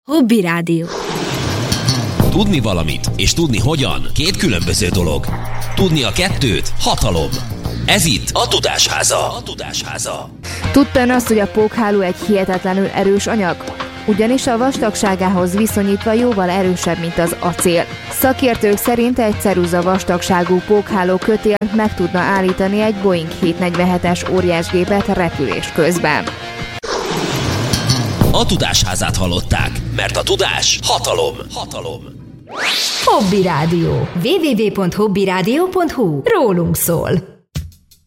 Hobby Rádió. Tudni valamit és tudni hogyan – két különböző dolog. Tudni a kettőt – hatalom. Ez itt a Tudásháza. Tudtad azt, hogy a pókháló egy hihetetlenül erős anyag? Ugyanis a vastagságához viszonyítva jóval erősebb, mint az acél. Szakértők szerint egy ceruza vastagságú pókháló kötél meg tudna állítani egy Boeing 747-es óriásgépet repülés közben. A Tudásházát hallották, mert a tudás hatalom. Hobby Rádió. www.hobbyradio.hu. Rólunk szól.